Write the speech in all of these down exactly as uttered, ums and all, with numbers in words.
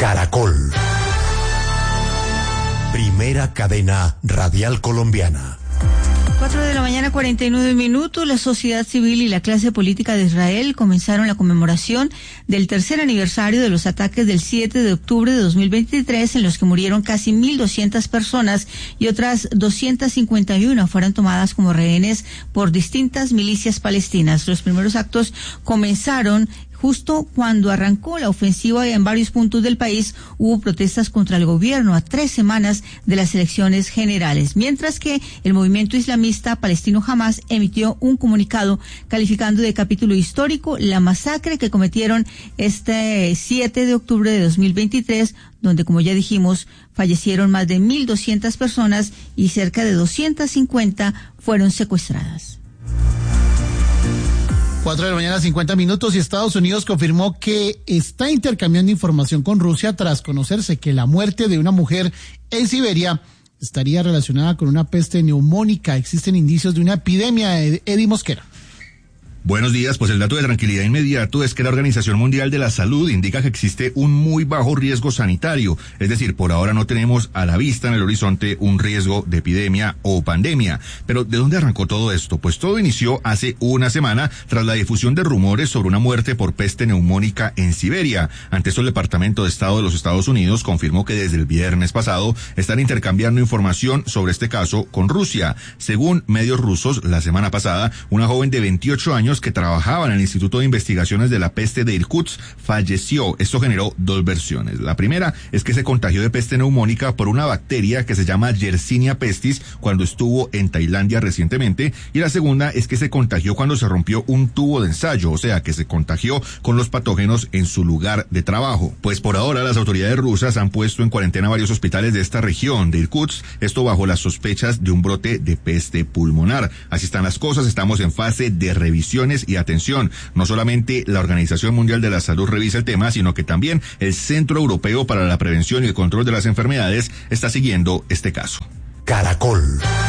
Caracol. Primera cadena radial colombiana. Cuatro de la mañana, cuarenta y nueve minutos. La sociedad civil y la clase política de Israel comenzaron la conmemoración del tercer aniversario de los ataques del siete de octubre de dos mil veintitrés, en los que murieron casi mil doscientas personas y otras doscientas cincuenta y una fueron tomadas como rehenes por distintas milicias palestinas. Los primeros actos comenzaron justo cuando arrancó la ofensiva y en varios puntos del país hubo protestas contra el gobierno a tres semanas de las elecciones generales, mientras que el movimiento islamista palestino Hamas emitió un comunicado calificando de capítulo histórico la masacre que cometieron este siete de octubre de dos mil veintitrés, donde, como ya dijimos, fallecieron más de mil doscientas personas y cerca de doscientas cincuenta fueron secuestradas. Cuatro de la mañana, cincuenta minutos, y Estados Unidos confirmó que está intercambiando información con Rusia tras conocerse que la muerte de una mujer en Siberia estaría relacionada con una peste neumónica. Existen indicios de una epidemia. Eddie Mosquera. Buenos días, pues el dato de tranquilidad inmediato es que la Organización Mundial de la Salud indica que existe un muy bajo riesgo sanitario, es decir, por ahora no tenemos a la vista en el horizonte un riesgo de epidemia o pandemia. Pero ¿de dónde arrancó todo esto? Pues todo inició hace una semana tras la difusión de rumores sobre una muerte por peste neumónica en Siberia. Ante esto, el Departamento de Estado de los Estados Unidos confirmó que desde el viernes pasado están intercambiando información sobre este caso con Rusia. Según medios rusos, la semana pasada, una joven de veintiocho años que trabajaba en el Instituto de Investigaciones de la Peste de Irkutsk falleció. Esto generó dos versiones. La primera es que se contagió de peste neumónica por una bacteria que se llama Yersinia pestis cuando estuvo en Tailandia recientemente, y la segunda es que se contagió cuando se rompió un tubo de ensayo, o sea que se contagió con los patógenos en su lugar de trabajo. Pues por ahora las autoridades rusas han puesto en cuarentena varios hospitales de esta región de Irkutsk, esto bajo las sospechas de un brote de peste pulmonar. Así están las cosas, estamos en fase de revisión y atención. No solamente la Organización Mundial de la Salud revisa el tema, sino que también el Centro Europeo para la Prevención y el Control de las Enfermedades está siguiendo este caso. Caracol.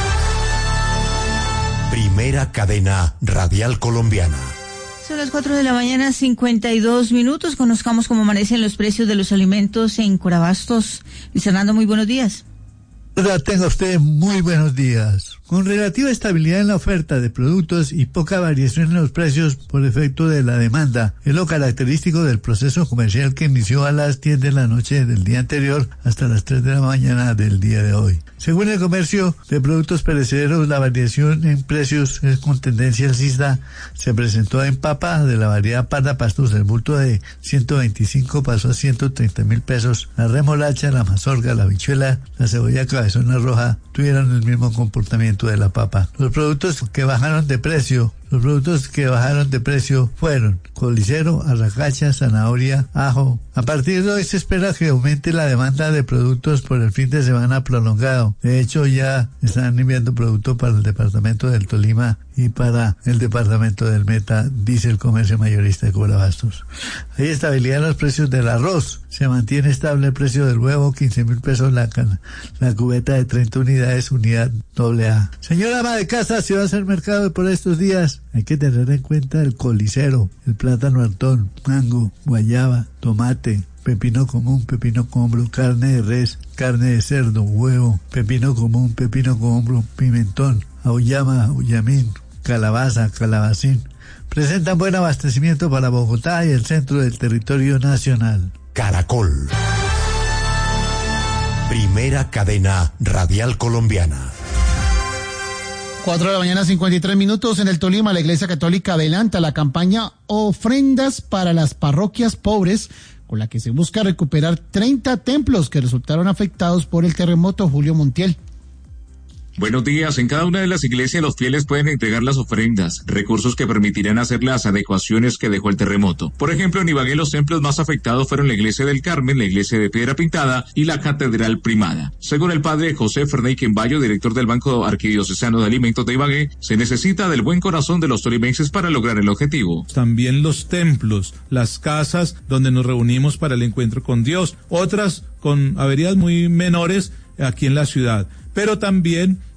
Primera cadena radial colombiana. Son las cuatro de la mañana, cincuenta y dos minutos. Conozcamos cómo amanecen los precios de los alimentos en Corabastos. Luis Fernando, muy buenos días. Tenga usted muy buenos días. Con relativa estabilidad en la oferta de productos y poca variación en los precios por efecto de la demanda, es lo característico del proceso comercial que inició a las diez de la noche del día anterior hasta las tres de la mañana del día de hoy. Según el comercio de productos perecederos, la variación en precios es con tendencia alcista. Se presentó en papa de la variedad parda pastos, el bulto de ciento veinticinco pasó a ciento treinta mil pesos. La remolacha, la mazorca, la habichuela, la cebolla cabezona roja tuvieron el mismo comportamiento de la papa. Los productos que bajaron de precio Los productos que bajaron de precio fueron colicero, arracacha, zanahoria, ajo. A partir de hoy se espera que aumente la demanda de productos por el fin de semana prolongado. De hecho, ya están enviando producto para el departamento del Tolima y para el departamento del Meta, dice el comercio mayorista de Corabastos. Hay estabilidad en los precios del arroz. Se mantiene estable el precio del huevo, quince mil pesos la, la cubeta de treinta unidades, unidad doble A. Señora ama de casa, si va a hacer mercado por estos días, hay que tener en cuenta el colicero, el plátano hartón, mango, guayaba, tomate, pepino común, pepino combro, carne de res, carne de cerdo, huevo, pepino común, pepino combro, pimentón, auyama, auyamín, calabaza, calabacín. Presentan buen abastecimiento para Bogotá y el centro del territorio nacional. Caracol. Primera cadena radial colombiana. Cuatro de la mañana, cincuenta y tres minutos. En el Tolima, la Iglesia Católica adelanta la campaña Ofrendas para las Parroquias Pobres, con la que se busca recuperar treinta templos que resultaron afectados por el terremoto. Julio Montiel. Buenos días. En cada una de las iglesias los fieles pueden entregar las ofrendas, recursos que permitirán hacer las adecuaciones que dejó el terremoto. Por ejemplo, en Ibagué los templos más afectados fueron la iglesia del Carmen, la iglesia de Piedra Pintada y la catedral primada. Según el padre José Ferney Quembayo, director del Banco Arquidiocesano de Alimentos de Ibagué, se necesita del buen corazón de los tolimenses para lograr el objetivo. También los templos, las casas donde nos reunimos para el encuentro con Dios, otras con averías muy menores aquí en la ciudad, pero también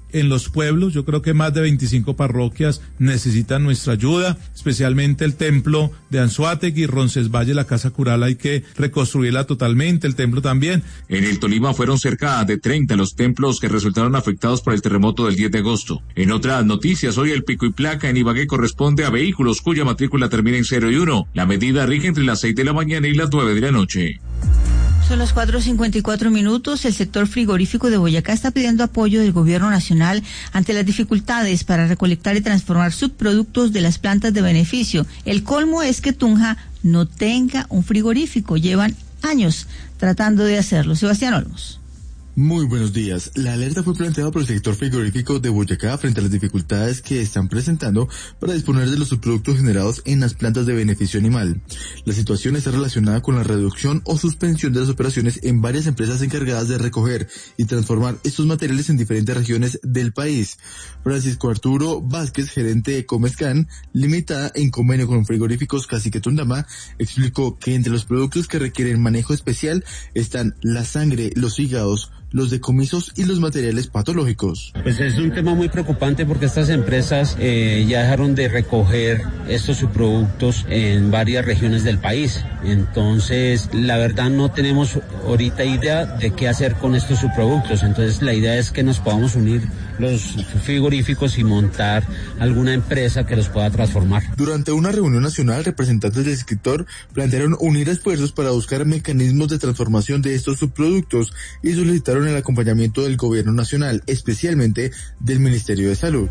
en los pueblos. Yo creo que más de veinticinco parroquias necesitan nuestra ayuda, especialmente el templo de Anzoátegui, Roncesvalles, la Casa Cural, hay que reconstruirla totalmente, el templo también. En el Tolima fueron cerca de treinta los templos que resultaron afectados por el terremoto del diez de agosto. En otras noticias, hoy el pico y placa en Ibagué corresponde a vehículos cuya matrícula termina en cero y uno. La medida rige entre las seis de la mañana y las nueve de la noche. Son las cuatro cincuenta y cuatro minutos. El sector frigorífico de Boyacá está pidiendo apoyo del gobierno nacional ante las dificultades para recolectar y transformar subproductos de las plantas de beneficio. El colmo es que Tunja no tenga un frigorífico. Llevan años tratando de hacerlo. Sebastián Olmos. Muy buenos días. La alerta fue planteada por el sector frigorífico de Boyacá frente a las dificultades que están presentando para disponer de los subproductos generados en las plantas de beneficio animal. La situación está relacionada con la reducción o suspensión de las operaciones en varias empresas encargadas de recoger y transformar estos materiales en diferentes regiones del país. Francisco Arturo Vázquez, gerente de Comescan, limitada en convenio con frigoríficos Cacique Tundama, explicó que entre los productos que requieren manejo especial están la sangre, los hígados, los decomisos y los materiales patológicos. Pues es un tema muy preocupante porque estas empresas eh, ya dejaron de recoger estos subproductos en varias regiones del país. Entonces, la verdad no tenemos ahorita idea de qué hacer con estos subproductos. Entonces, la idea es que nos podamos unir los frigoríficos y montar alguna empresa que los pueda transformar. Durante una reunión nacional, representantes del sector plantearon unir esfuerzos para buscar mecanismos de transformación de estos subproductos y solicitaron el acompañamiento del gobierno nacional, especialmente del Ministerio de Salud.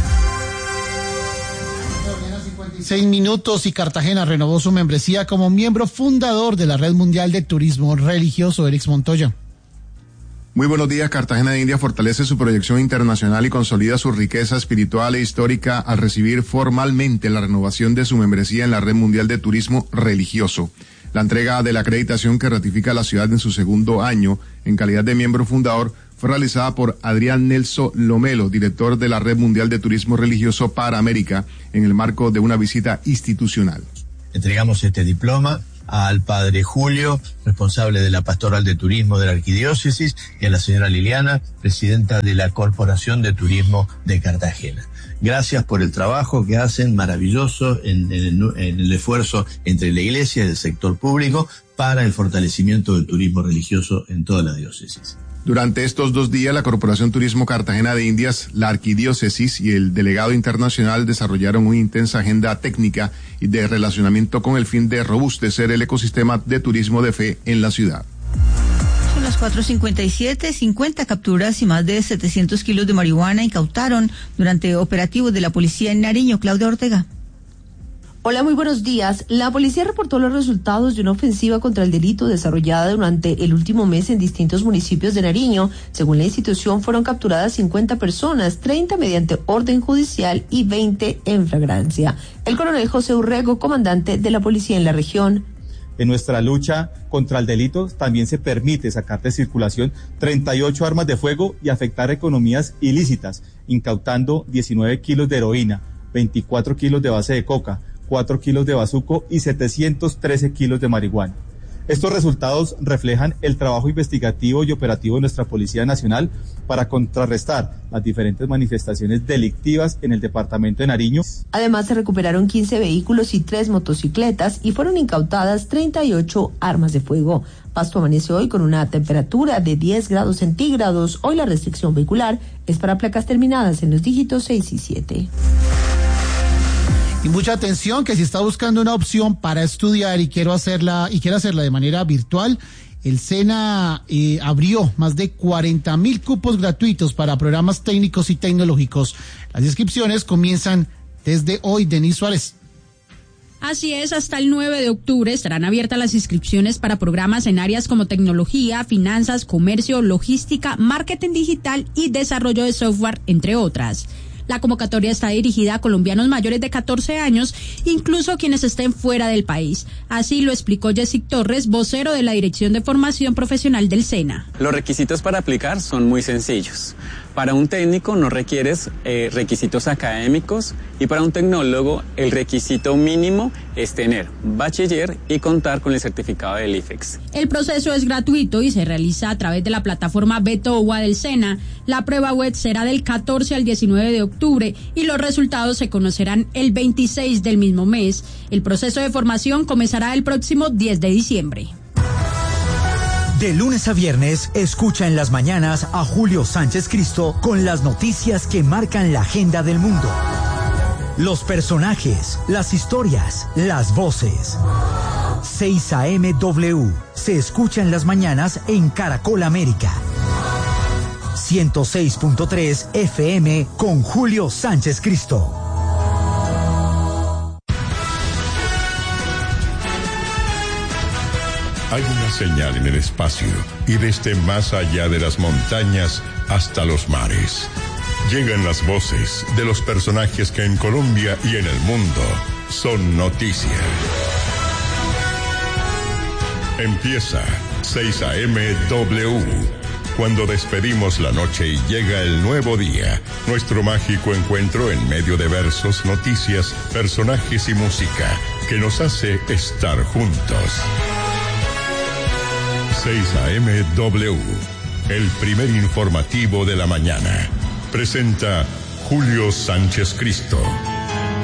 Seis minutos y Cartagena renovó su membresía como miembro fundador de la Red Mundial de Turismo Religioso. Eric Montoya. Muy buenos días. Cartagena de India fortalece su proyección internacional y consolida su riqueza espiritual e histórica al recibir formalmente la renovación de su membresía en la Red Mundial de Turismo Religioso. La entrega de la acreditación que ratifica la ciudad en su segundo año en calidad de miembro fundador fue realizada por Adrián Nelson Lomelo, director de la Red Mundial de Turismo Religioso para América, en el marco de una visita institucional. Entregamos este diploma al padre Julio, responsable de la Pastoral de Turismo de la Arquidiócesis, y a la señora Liliana, presidenta de la Corporación de Turismo de Cartagena. Gracias por el trabajo que hacen maravilloso en, en, en el esfuerzo entre la Iglesia y el sector público para el fortalecimiento del turismo religioso en toda la diócesis. Durante estos dos días, la Corporación Turismo Cartagena de Indias, la Arquidiócesis y el delegado internacional desarrollaron una intensa agenda técnica y de relacionamiento con el fin de robustecer el ecosistema de turismo de fe en la ciudad. Son las cuatro cincuenta y siete, cincuenta capturas y más de setecientos kilos de marihuana incautaron durante operativos de la policía en Nariño. Claudia Ortega. Hola, muy buenos días. La policía reportó los resultados de una ofensiva contra el delito desarrollada durante el último mes en distintos municipios de Nariño. Según la institución, fueron capturadas cincuenta personas, treinta mediante orden judicial y veinte en flagrancia. El coronel José Urrego, comandante de la policía en la región. En nuestra lucha contra el delito también se permite sacar de circulación treinta y ocho armas de fuego y afectar economías ilícitas, incautando diecinueve kilos de heroína, veinticuatro kilos de base de coca, cuatro kilos de bazuco y setecientos trece kilos de marihuana. Estos resultados reflejan el trabajo investigativo y operativo de nuestra Policía Nacional para contrarrestar las diferentes manifestaciones delictivas en el departamento de Nariño. Además, se recuperaron quince vehículos y tres motocicletas y fueron incautadas treinta y ocho armas de fuego. Pasto amaneció hoy con una temperatura de diez grados centígrados. Hoy la restricción vehicular es para placas terminadas en los dígitos seis y siete. Y mucha atención, que si está buscando una opción para estudiar y quiero hacerla y quiere hacerla de manera virtual, el SENA eh, abrió más de cuarenta mil cupos gratuitos para programas técnicos y tecnológicos. Las inscripciones comienzan desde hoy. Denis Suárez. Así es, hasta el nueve de octubre estarán abiertas las inscripciones para programas en áreas como tecnología, finanzas, comercio, logística, marketing digital y desarrollo de software, entre otras. La convocatoria está dirigida a colombianos mayores de catorce años, incluso quienes estén fuera del país. Así lo explicó Jessic Torres, vocero de la Dirección de Formación Profesional del SENA. Los requisitos para aplicar son muy sencillos. Para un técnico no requieres eh, requisitos académicos y para un tecnólogo el requisito mínimo es tener bachiller y contar con el certificado del I F E X. El proceso es gratuito y se realiza a través de la plataforma Betowa del SENA. La prueba web será del catorce al diecinueve de octubre y los resultados se conocerán el veintiséis del mismo mes. El proceso de formación comenzará el próximo diez de diciembre. De lunes a viernes, escucha en las mañanas a Julio Sánchez Cristo con las noticias que marcan la agenda del mundo. Los personajes, las historias, las voces. seis A M W se escucha en las mañanas en Caracol América. ciento seis punto tres F M con Julio Sánchez Cristo. Hay una señal en el espacio y desde más allá de las montañas hasta los mares. Llegan las voces de los personajes que en Colombia y en el mundo son noticia. Empieza seis A M W. Cuando despedimos la noche y llega el nuevo día, nuestro mágico encuentro en medio de versos, noticias, personajes y música que nos hace estar juntos. seis A M W, el primer informativo de la mañana. Presenta Julio Sánchez Cristo.